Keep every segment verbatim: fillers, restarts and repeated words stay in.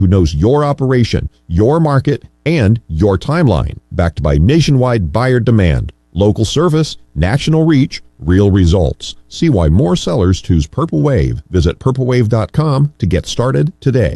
who knows your operation, your market, and your timeline. Backed by nationwide buyer demand, local service, national reach, real results. See why more sellers choose Purple Wave. Visit purple wave dot com to get started today.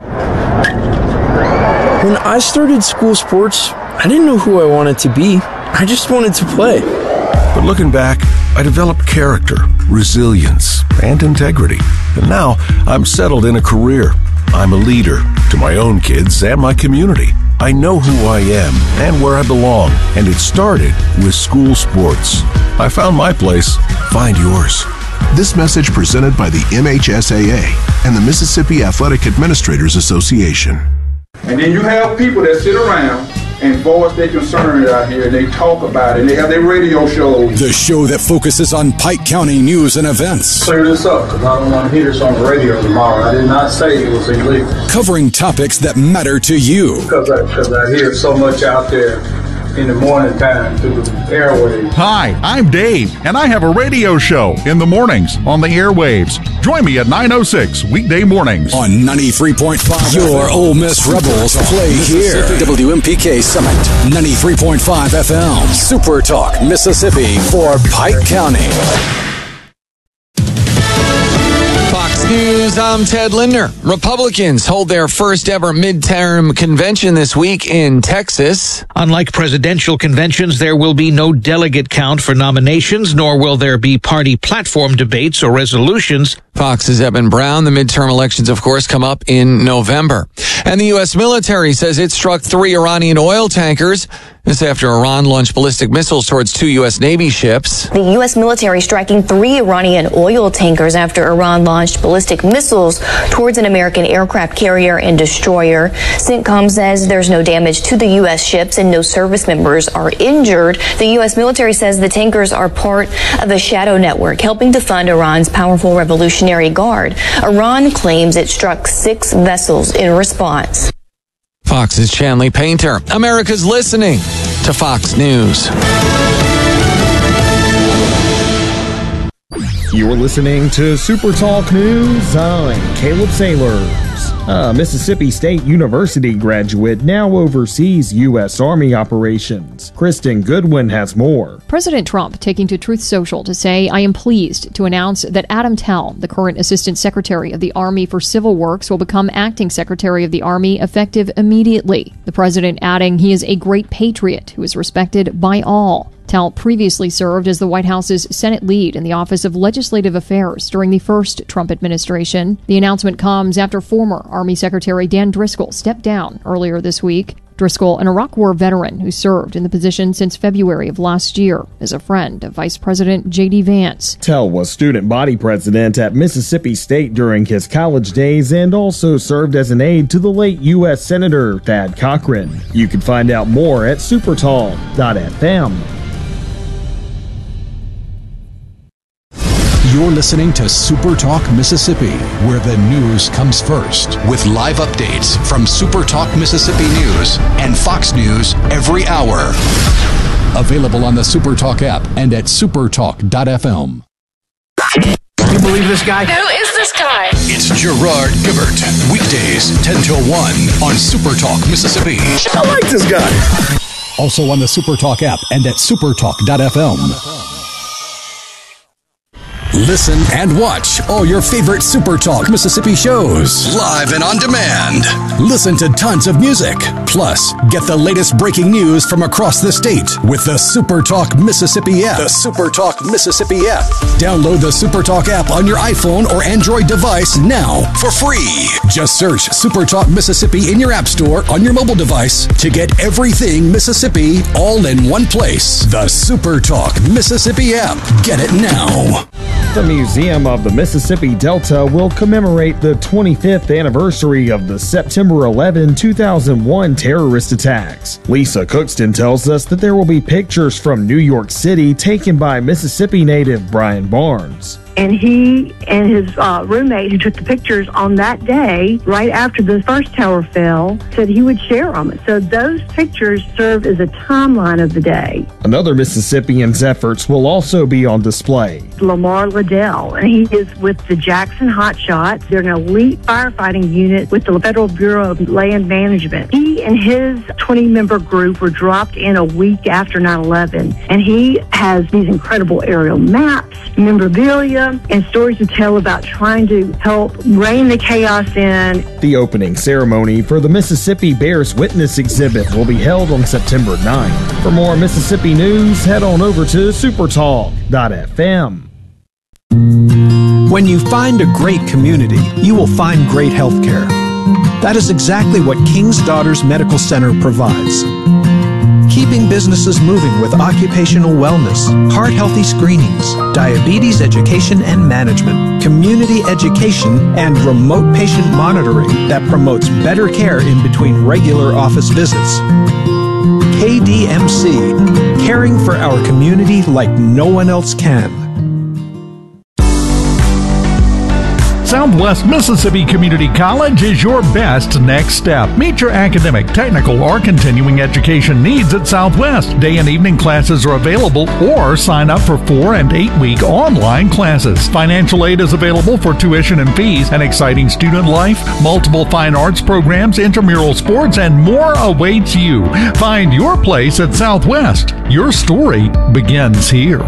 When I started school sports, I didn't know who I wanted to be. I just wanted to play. But looking back, I developed character, resilience, and integrity. And now I'm settled in a career. I'm a leader to my own kids and my community. I know who I am and where I belong, and it started with school sports. I found my place. Find yours. This message presented by the M H S A A and the Mississippi Athletic Administrators Association. And then you have people that sit around and voice their concerns out here, and they talk about it, and they have their radio shows. The show that focuses on Pike County news and events. Clear this up, because I don't want to hear this on the radio tomorrow. I did not say it was illegal. Covering topics that matter to you. Because I, because I hear so much out there in the morning time through the airwaves. Hi, I'm Dave, and I have a radio show in the mornings on the airwaves. Join me at nine oh six weekday mornings. On ninety-three point five. Your Ole Miss Rebels play here. W M P K Summit. ninety-three point five F M. Super Talk, Mississippi for Pike County. Fox News, I'm Ted Lindner. Republicans hold their first ever midterm convention this week in Texas. Unlike presidential conventions, there will be no delegate count for nominations, nor will there be party platform debates or resolutions. Fox's Eben Brown. The midterm elections, of course, come up in November. And the U S military says it struck three Iranian oil tankers. This after Iran launched ballistic missiles towards two U S Navy ships. The U S military striking three Iranian oil tankers after Iran launched ballistic missiles towards an American aircraft carrier and destroyer. CENTCOM says there's no damage to the U S ships and no service members are injured. The U S military says the tankers are part of a shadow network helping to fund Iran's powerful Revolutionary Guard. Iran claims it struck six vessels in response. Fox's Chanley Painter. America's listening to Fox News. You're listening to Super Talk News. I'm Caleb Sailors. A Mississippi State University graduate now oversees U S Army operations. Kristen Goodwin has more. President Trump taking to Truth Social to say, I am pleased to announce that Adam Tell, the current Assistant Secretary of the Army for Civil Works, will become Acting Secretary of the Army effective immediately. The president adding he is a great patriot who is respected by all. Tell previously served as the White House's Senate lead in the Office of Legislative Affairs during the first Trump administration. The announcement comes after former Army Secretary Dan Driscoll stepped down earlier this week. Driscoll, an Iraq War veteran who served in the position since February of last year, is a friend of Vice President J D Vance. Tell was student body president at Mississippi State during his college days and also served as an aide to the late U S Senator Thad Cochran. You can find out more at supertalk dot f m. You're listening to Super Talk Mississippi, where the news comes first, with live updates from Super Talk Mississippi News and Fox News every hour. Available on the Super Talk app and at supertalk dot f m. Can you believe this guy? Who is this guy? It's Gerard Gibert, weekdays ten till one on Super Talk Mississippi. I like this guy. Also on the Super Talk app and at supertalk dot f m. Listen and watch all your favorite Super Talk Mississippi shows live and on demand. Listen to tons of music. Plus, get the latest breaking news from across the state with the Super Talk Mississippi app. The Super Talk Mississippi app. Download the Super Talk app on your iPhone or Android device now for free. Just search Super Talk Mississippi in your app store on your mobile device to get everything Mississippi all in one place. The Super Talk Mississippi app. Get it now. The Museum of the Mississippi Delta will commemorate the twenty-fifth anniversary of the September eleventh, two thousand one terrorist attacks. Lisa Cookston tells us that there will be pictures from New York City taken by Mississippi native Brian Barnes. And he and his uh, roommate who took the pictures on that day, right after the first tower fell, said he would share them. So those pictures serve as a timeline of the day. Another Mississippian's efforts will also be on display. Lamar Liddell, and he is with the Jackson Hotshots. They're an elite firefighting unit with the Federal Bureau of Land Management. He and his twenty-member group were dropped in a week after nine eleven, and he has these incredible aerial maps, memorabilia, and stories to tell about trying to help rein the chaos in. The opening ceremony for the Mississippi Bears Witness exhibit will be held on September ninth. For more Mississippi news, head on over to supertalk dot f m. When you find a great community, you will find great health care. That is exactly what King's Daughters Medical Center provides. Keeping businesses moving with occupational wellness, heart-healthy screenings, diabetes education and management, community education, and remote patient monitoring that promotes better care in between regular office visits. K D M C, caring for our community like no one else can. Southwest Mississippi Community College is your best next step. Meet your academic, technical, or continuing education needs at Southwest. Day and evening classes are available, or sign up for four and eight week online classes. Financial aid is available for tuition and fees, an exciting student life, multiple fine arts programs, intramural sports, and more awaits you. Find your place at Southwest. Your story begins here.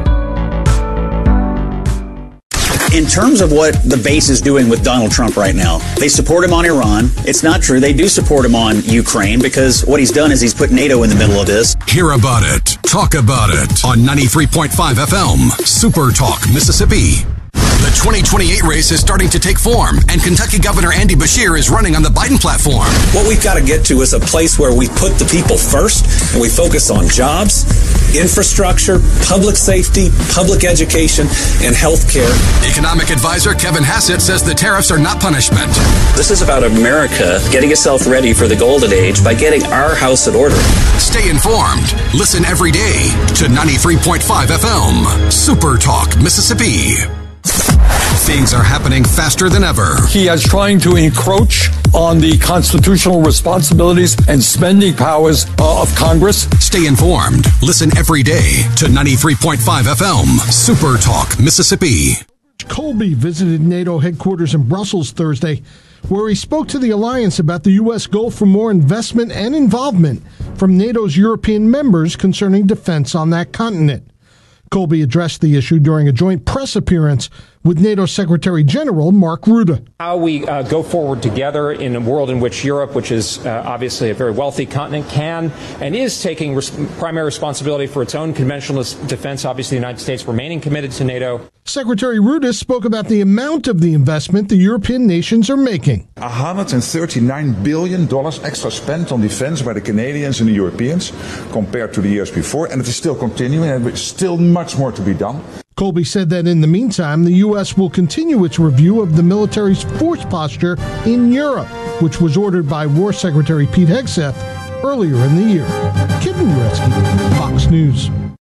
In terms of what the base is doing with Donald Trump right now, they support him on Iran. It's not true. They do support him on Ukraine because what he's done is he's put NATO in the middle of this. Hear about it. Talk about it on ninety-three point five F M, Super Talk, Mississippi. The twenty twenty-eight race is starting to take form, and Kentucky Governor Andy Beshear is running on the Biden platform. What we've got to get to is a place where we put the people first, and we focus on jobs, infrastructure, public safety, public education, and health care. Economic advisor Kevin Hassett says the tariffs are not punishment. This is about America getting itself ready for the golden age by getting our house in order. Stay informed. Listen every day to ninety-three point five F M, Super Talk, Mississippi. Things are happening faster than ever. He is trying to encroach on the constitutional responsibilities and spending powers uh, of Congress. Stay informed. Listen every day to ninety-three point five F M, Super Talk, Mississippi. Colby visited NATO headquarters in Brussels Thursday, where he spoke to the alliance about the U S goal for more investment and involvement from NATO's European members concerning defense on that continent. Colby addressed the issue during a joint press appearance with NATO Secretary General Mark Rutte. How we uh, go forward together in a world in which Europe, which is uh, obviously a very wealthy continent, can and is taking res- primary responsibility for its own conventional defense. Obviously, the United States remaining committed to NATO. Secretary Rutte spoke about the amount of the investment the European nations are making. one hundred thirty-nine billion dollars extra spent on defense by the Canadians and the Europeans compared to the years before, and it is still continuing, and there's still much more to be done. Colby said that in the meantime, the U S will continue its review of the military's force posture in Europe, which was ordered by War Secretary Pete Hegseth earlier in the year. Kevin Gretzky, Fox News.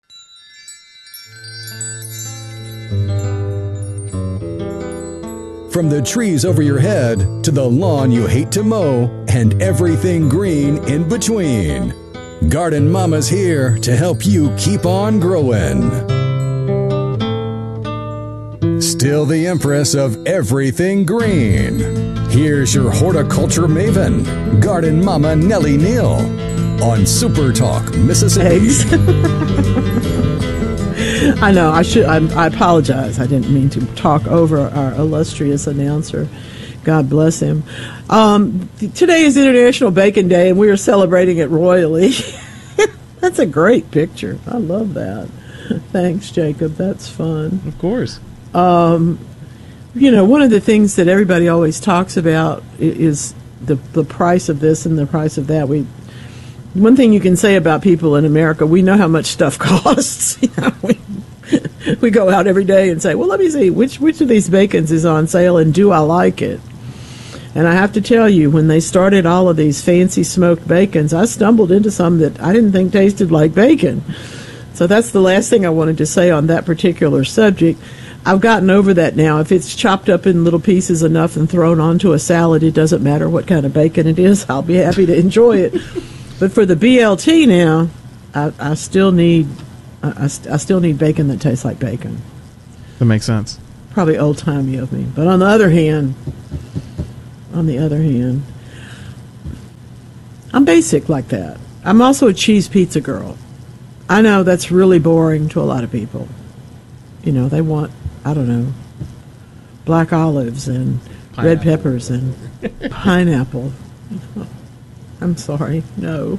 From the trees over your head to the lawn you hate to mow and everything green in between, Garden Mama's here to help you keep on growing. Still the empress of everything green. Here's your horticulture maven, Garden Mama Nellie Neal, on Super Talk, Mississippi. Eggs. I know, I should. I, I apologize. I didn't mean to talk over our illustrious announcer. God bless him. Um, today is International Bacon Day, and we are celebrating it royally. That's a great picture. I love that. Thanks, Jacob. That's fun. Of course. Um, you know, one of the things that everybody always talks about is the the price of this and the price of that. We one thing you can say about people in America, we know how much stuff costs. You know, we we go out every day and say, well, let me see which which of these bacons is on sale and do I like it? And I have to tell you, when they started all of these fancy smoked bacons, I stumbled into some that I didn't think tasted like bacon. So that's the last thing I wanted to say on that particular subject. I've gotten over that now. If it's chopped up in little pieces enough and thrown onto a salad, it doesn't matter what kind of bacon it is. I'll be happy to enjoy it. But for the B L T now, I, I still need I, I still need bacon that tastes like bacon. That makes sense. Probably old-timey of me. But on the other hand, on the other hand, I'm basic like that. I'm also a cheese pizza girl. I know that's really boring to a lot of people. You know, they want, I don't know, black olives and pineapple. Red peppers and pineapple. I'm sorry, no.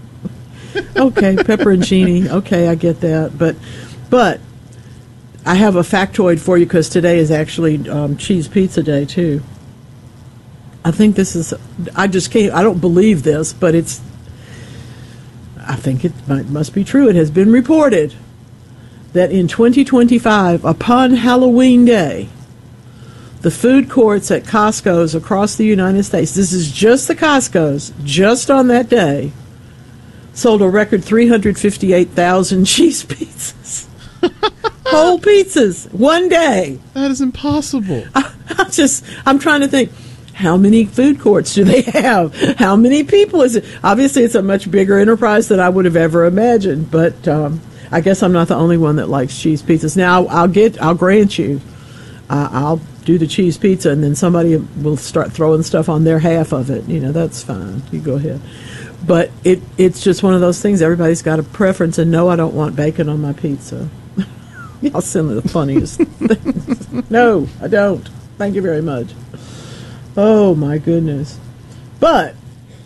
Okay, pepperoncini. Okay, I get that. But, but I have a factoid for you because today is actually um, cheese pizza day, too. I think this is, I just can't, I don't believe this, but it's, I think it might, must be true. It has been reported that in twenty twenty-five, upon Halloween Day, the food courts at Costco's across the United States, this is just the Costco's, just on that day, sold a record three hundred fifty-eight thousand cheese pizzas. Whole pizzas, one day. That is impossible. I, I just, I'm trying to think, how many food courts do they have? How many people is it? Obviously, it's a much bigger enterprise than I would have ever imagined, but um, I guess I'm not the only one that likes cheese pizzas. Now, I'll get, I'll grant you, uh, I'll do the cheese pizza, and then somebody will start throwing stuff on their half of it. You know, that's fine. You go ahead. But it, it's just one of those things. Everybody's got a preference, and no, I don't want bacon on my pizza. Y'all send the funniest things. No, I don't. Thank you very much. Oh, my goodness. But,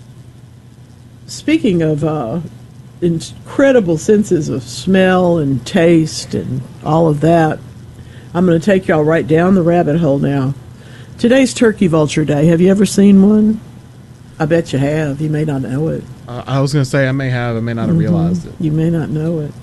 speaking of uh, incredible senses of smell and taste and all of that, I'm going to take y'all right down the rabbit hole now. Today's Turkey Vulture Day. Have you ever seen one? I bet you have. You may not know it. Uh, I was going to say I may have. I may not have Mm-hmm. realized it. You may not know it.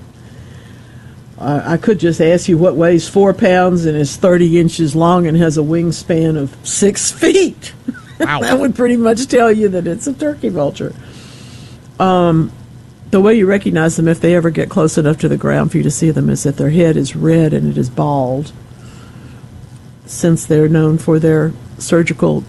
Uh, I could just ask you what weighs four pounds and is thirty inches long and has a wingspan of six feet. Wow. That would pretty much tell you that it's a turkey vulture. Um, the way you recognize them if they ever get close enough to the ground for you to see them is that their head is red and it is bald. Since they're known for their surgical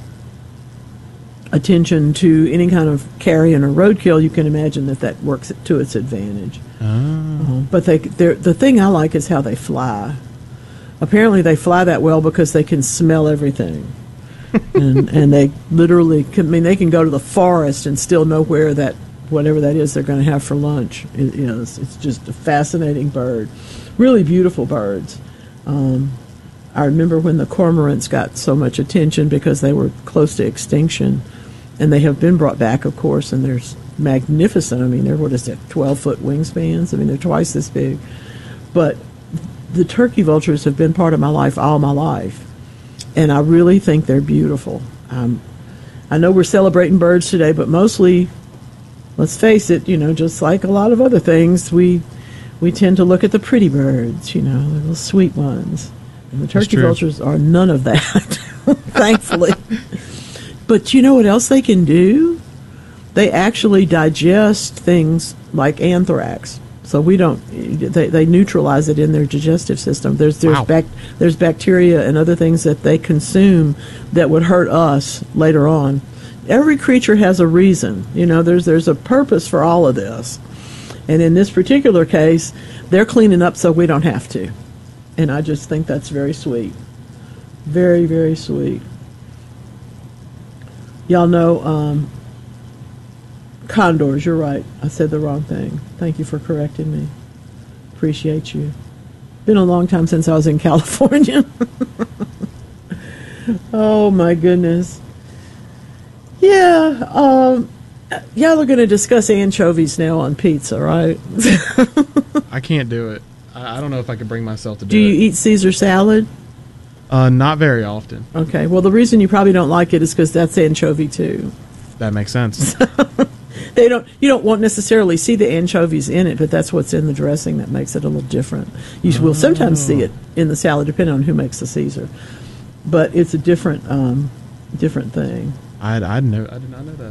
attention to any kind of carrion or roadkill, you can imagine that that works to its advantage. Oh. Uh, but they, the thing I like is how they fly. Apparently, they fly that well because they can smell everything, and and they literally can, I mean, they can go to the forest and still know where that whatever that is they're going to have for lunch. It, you know, it's, it's just a fascinating bird. Really beautiful birds. Um, I remember when the cormorants got so much attention because they were close to extinction, and they have been brought back, of course, and they're magnificent. I mean, they're, what is it, twelve-foot wingspans? I mean, they're twice this big. But the turkey vultures have been part of my life all my life, and I really think they're beautiful. Um, I know we're celebrating birds today, but mostly, let's face it, you know, just like a lot of other things, we we tend to look at the pretty birds, you know, the little sweet ones. And the turkey vultures are none of that, thankfully. But you know what else they can do? They actually digest things like anthrax. So we don't, they, they neutralize it in their digestive system. There's there's, Wow. bac, there's bacteria and other things that they consume that would hurt us later on. Every creature has a reason. You know, there's there's a purpose for all of this. And in this particular case, they're cleaning up so we don't have to. And I just think that's very sweet. Very, very sweet. Y'all know um, condors. You're right. I said the wrong thing. Thank you for correcting me. Appreciate you. Been a long time since I was in California. Oh, my goodness. Yeah. Um, y'all are going to discuss anchovies now on pizza, right? I can't do it. I, I don't know if I could bring myself to do, Do you it. eat Caesar salad? Uh, not very often. Okay. Well, the reason you probably don't like it is because that's anchovy too. That makes sense. They don't. You don't want necessarily see the anchovies in it, but that's what's in the dressing that makes it a little different. You Oh. will sometimes see it in the salad, depending on who makes the Caesar. But it's a different, um, different thing. I I know I did not know that.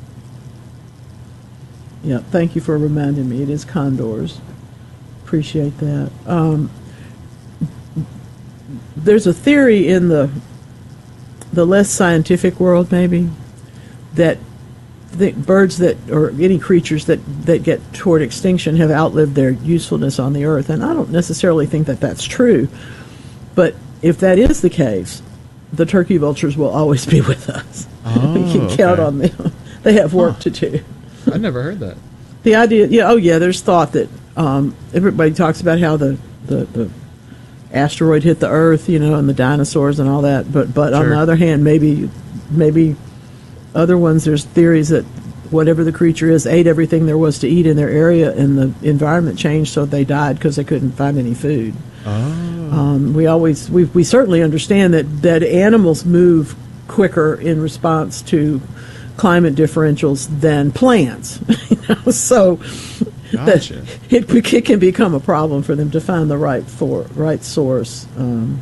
Yeah. Thank you for reminding me. It is condors. Appreciate that. Um, there's a theory in the the less scientific world, maybe, that the birds that, or any creatures that, that get toward extinction have outlived their usefulness on the earth. And I don't necessarily think that that's true. But if that is the case, the turkey vultures will always be with us. Oh, we can okay. count on them. They have work huh. to do. I never heard that. The idea, yeah, oh yeah, there's thought that um, everybody talks about how the, the, the asteroid hit the Earth, you know, and the dinosaurs and all that. But but sure. on the other hand, maybe maybe other ones, there's theories that whatever the creature is ate everything there was to eat in their area, and the environment changed, so they died because they couldn't find any food. Oh. Um, we always we we certainly understand that that animals move quicker in response to climate differentials than plants. you know? So gotcha. that it, it can become a problem for them to find the right for right source. Um,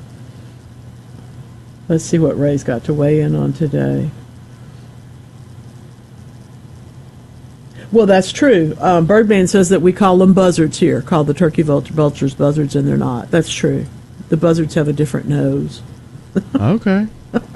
let's see what Ray's got to weigh in on today. Well, that's true. Um, Birdman says that we call them buzzards here, call the turkey vulture, vultures buzzards, and they're not. That's true. The buzzards have a different nose. Okay.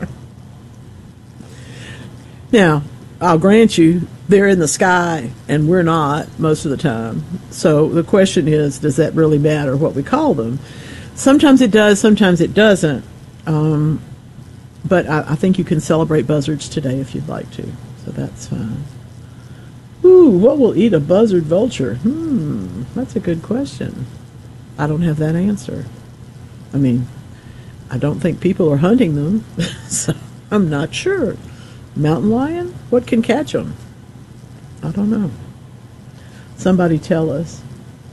Now, I'll grant you, they're in the sky, and we're not most of the time. So the question is, does that really matter what we call them? Sometimes it does, sometimes it doesn't. Um, but I, I think you can celebrate buzzards today if you'd like to. So that's fine. Ooh, what will eat a buzzard vulture? Hmm, that's a good question. I don't have that answer. I mean, I don't think people are hunting them, so I'm not sure. Mountain lion? What can catch them? I don't know. Somebody tell us.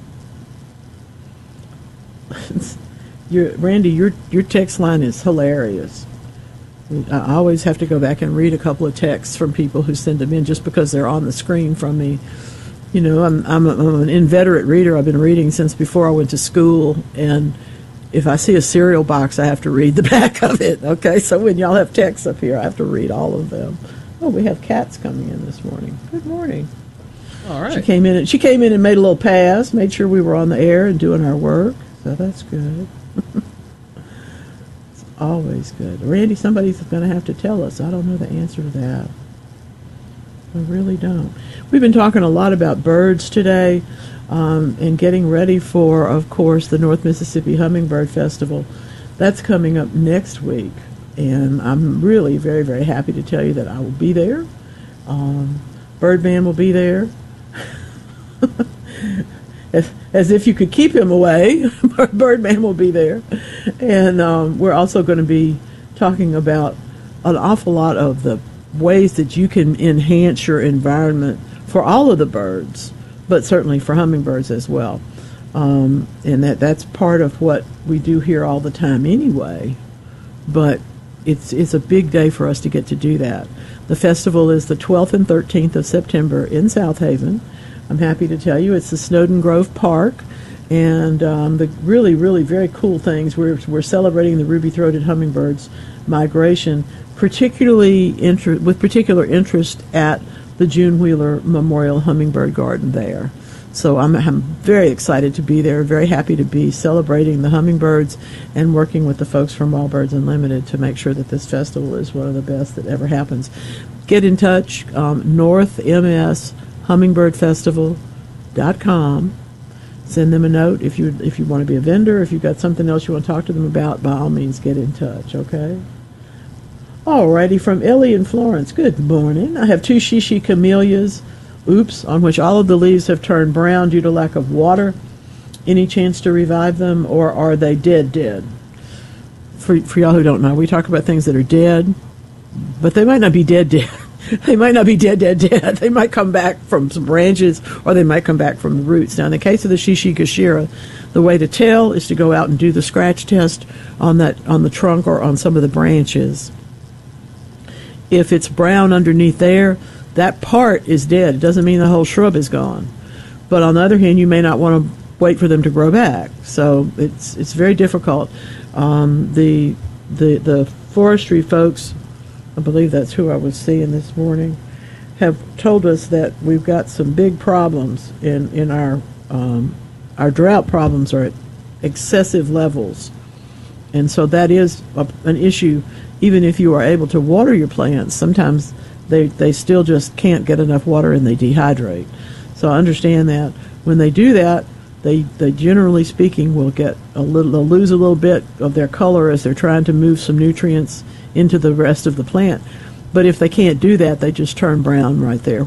your, Randy, your your text line is hilarious. I always have to go back and read a couple of texts from people who send them in just because they're on the screen from me. You know, I'm I'm, a, I'm an inveterate reader. I've been reading since before I went to school, and if I see a cereal box, I have to read the back of it. Okay, so when y'all have texts up here, I have to read all of them. Oh, we have cats coming in this morning. Good morning. All right. She came in and she came in and made a little pass, made sure we were on the air and doing our work. So that's good. Always good. Randy, somebody's going to have to tell us. I don't know the answer to that. I really don't. We've been talking a lot about birds today um, and getting ready for, of course, the North Mississippi Hummingbird Festival. That's coming up next week, and I'm really very, very happy to tell you that I will be there. Um, Birdman will be there. As, as if you could keep him away, Birdman will be there. And um, we're also going to be talking about an awful lot of the ways that you can enhance your environment for all of the birds, but certainly for hummingbirds as well. Um, and that that's part of what we do here all the time anyway. But it's it's a big day for us to get to do that. The festival is the twelfth and thirteenth of September in South Haven. I'm happy to tell you it's the Snowden Grove Park, and um, the really, really very cool things, we're, we're celebrating the ruby-throated hummingbird's migration, particularly inter- with particular interest at the June Wheeler Memorial Hummingbird Garden there. So I'm, I'm very excited to be there, very happy to be celebrating the hummingbirds and working with the folks from All Birds Unlimited to make sure that this festival is one of the best that ever happens. Get in touch, um, North M S hummingbird festival dot com. Send them a note if you if you want to be a vendor. If you've got something else you want to talk to them about, by all means, get in touch, okay? Alrighty, from Ellie in Florence. Good morning. I have two shishi camellias, oops, on which all of the leaves have turned brown due to lack of water. Any chance to revive them, or are they dead dead? For, for y'all who don't know, we talk about things that are dead, but they might not be dead dead. They might not be dead, dead, dead. They might come back from some branches, or they might come back from the roots. Now, in the case of the Shishikashira, the way to tell is to go out and do the scratch test on that on the trunk or on some of the branches. If it's brown underneath there, that part is dead. It doesn't mean the whole shrub is gone. But on the other hand, you may not want to wait for them to grow back. So it's it's very difficult. Um, the the the forestry folks, I believe that's who I was seeing this morning, have told us that we've got some big problems in, in our um, our drought problems are at excessive levels. and so that is a, an issue. Even if you are able to water your plants, sometimes they they still just can't get enough water and they dehydrate. So I understand that when they do that, they they generally speaking will get a little, they'll lose a little bit of their color as they're trying to move some nutrients into the rest of the plant. But if they can't do that, they just turn brown right there.